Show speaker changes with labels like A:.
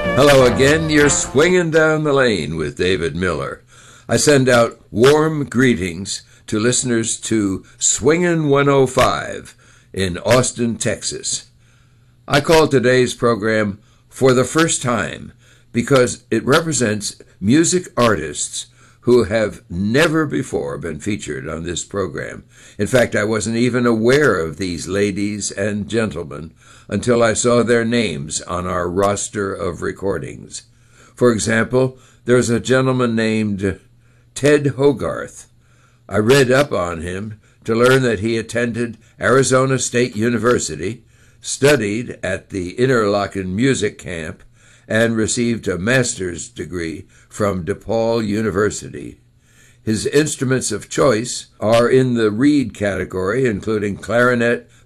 A: Hello again. You're swinging down the lane with David Miller. I send out warm greetings to listeners to Swingin' 105 in Austin, Texas. I call today's program For the First Time because it represents music artists who have never before been featured on this program. In fact, I wasn't even aware of these ladies and gentlemen until I saw their names on our roster of recordings. For example, there's a gentleman named Ted Hogarth. I read up on him to learn that he attended Arizona State University, studied at the Interlochen Music Camp, and received a master's degree from DePaul University. His instruments of choice are in the reed category, including clarinet,